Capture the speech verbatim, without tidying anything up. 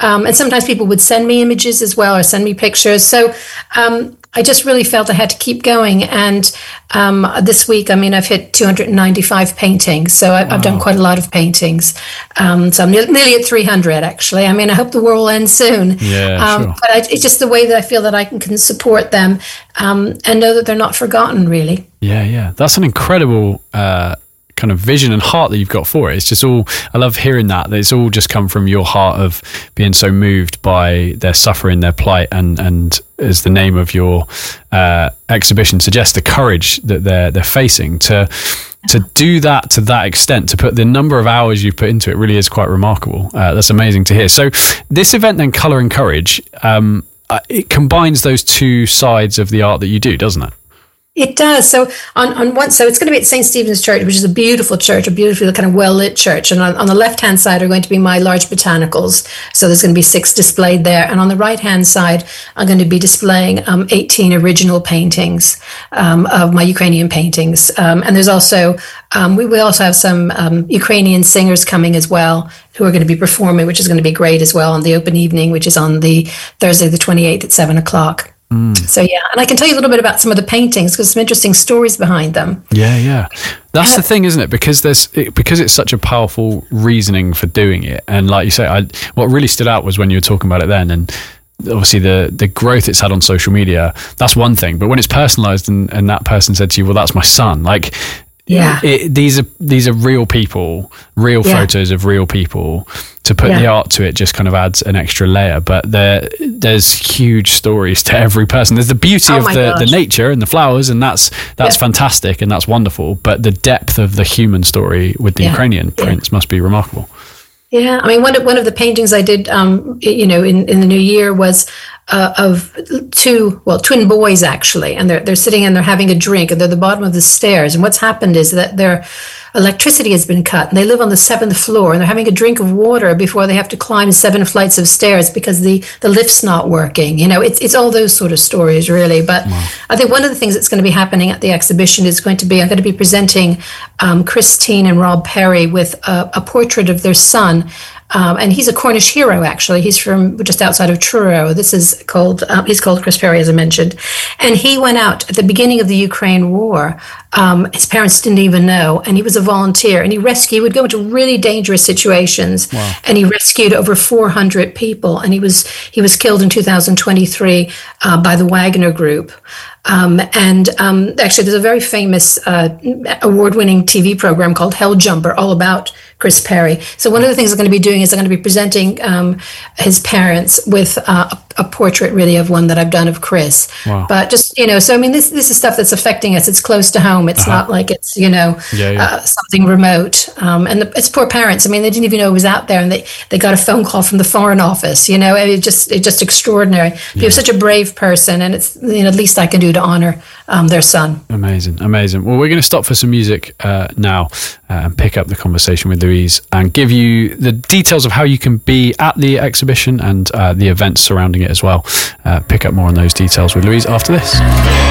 Um, and sometimes people would send me images as well or send me pictures. So um, I just really felt I had to keep going. And um, this week, I mean, I've hit two hundred ninety-five paintings. So I, wow. I've done quite a lot of paintings. Um, so I'm ne- nearly at three hundred, actually. I mean, I hope the war will end soon. Yeah, um, sure. But I, it's just the way that I feel that I can, can support them um, and know that they're not forgotten, really. Yeah, yeah. That's an incredible uh, kind of vision and heart that you've got for it. It's just all, I love hearing that, that it's all just come from your heart of being so moved by their suffering, their plight, and, and as the name of your uh, exhibition suggests, the courage that they're they're facing to to do that to that extent, to put the number of hours you've put into it really is quite remarkable. Uh, that's amazing to hear. So this event then, Colour and Courage, um, it combines those two sides of the art that you do, doesn't it? It does. So on, on one, so it's going to be at Saint Stephen's Church, which is a beautiful church, a beautiful kind of well-lit church. And on, on the left-hand side are going to be my large botanicals. So there's going to be six displayed there. And on the right-hand side, I'm going to be displaying um, eighteen original paintings um, of my Ukrainian paintings. Um, and there's also, um, we will also have some um, Ukrainian singers coming as well, who are going to be performing, which is going to be great as well on the open evening, which is on the Thursday, the twenty-eighth at seven o'clock. Mm. So, yeah, and I can tell you a little bit about some of the paintings because some interesting stories behind them. Yeah, yeah. That's uh, the thing, isn't it? Because there's it, because it's such a powerful reasoning for doing it. And like you say, I, what really stood out was when you were talking about it then, and obviously the the growth it's had on social media, that's one thing. But when it's personalized and, and that person said to you, well, that's my son, like... Yeah, it, these are these are real people, real yeah. photos of real people. To put yeah. the art to it just kind of adds an extra layer. But there, there's huge stories to every person. There's the beauty oh of the, the nature and the flowers, and that's that's yeah. fantastic and that's wonderful. But the depth of the human story with the yeah. Ukrainian yeah. prints must be remarkable. Yeah, I mean, one of, one of the paintings I did, um, you know, in, in the new year was uh, of two, well, twin boys, actually, and they're they're sitting and they're having a drink, and they're at the bottom of the stairs. And what's happened is that their electricity has been cut, and they live on the seventh floor, and they're having a drink of water before they have to climb seven flights of stairs because the, the lift's not working. You know, it's it's all those sort of stories, really. But wow. I think one of the things that's going to be happening at the exhibition is going to be, I'm going to be presenting um, Christine and Rob Perry with a, a portrait of their son. Um, and he's a Cornish hero, actually. He's from just outside of Truro. This is called, um, he's called Chris Perry, as I mentioned. And he went out at the beginning of the Ukraine war. Um, his parents didn't even know. And he was a volunteer. And he rescued, he would go into really dangerous situations. Wow. And he rescued over four hundred people. And he was he was killed in two thousand twenty-three uh, by the Wagner Group. Um, and um, actually, there's a very famous uh, award-winning T V program called Hell Jumper, all about Chris Perry. So one of the things I'm going to be doing is I'm going to be presenting um, his parents with uh, a, a portrait, really, of one that I've done of Chris. Wow. But just, you know, so I mean, this this is stuff that's affecting us. It's close to home. It's uh-huh. not like it's, you know, yeah, yeah. Uh, something remote. Um, and the, it's poor parents. I mean, they didn't even know it was out there, and they, they got a phone call from the Foreign Office. You know, it just it's just extraordinary. Yeah. You're such a brave person, and it's, you know, the least I can do to honor um, their son. Amazing, amazing. Well, we're going to stop for some music uh, now uh, and pick up the conversation with Louise and give you the details of how you can be at the exhibition and uh, the events surrounding it as well. Uh, pick up more on those details with Louise after this.